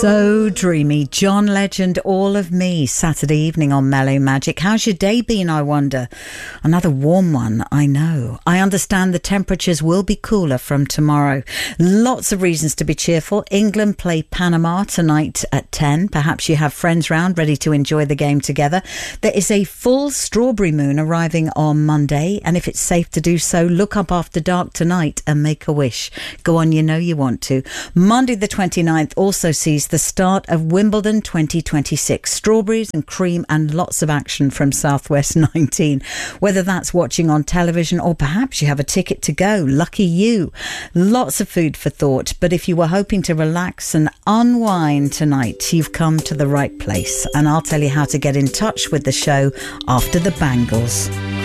So dreamy. John Legend, All of Me, Saturday evening on Mellow Magic. How's your day been, I wonder? Another warm one, I know. I understand the temperatures will be cooler from tomorrow. Lots of reasons to be cheerful. England play Panama tonight at 10. Perhaps you have friends round ready to enjoy the game together. There is a full strawberry moon arriving on Monday, and if it's safe to do so, look up after dark tonight and make a wish. Go on, you know you want to. Monday the 29th also sees the start of Wimbledon 2026. Strawberries and cream and lots of action from Southwest 19. Whether that's watching on television or perhaps you have a ticket to go. Lucky you. Lots of food for thought. But if you were hoping to relax and unwind tonight, you've come to the right place. And I'll tell you how to get in touch with the show after the bangles.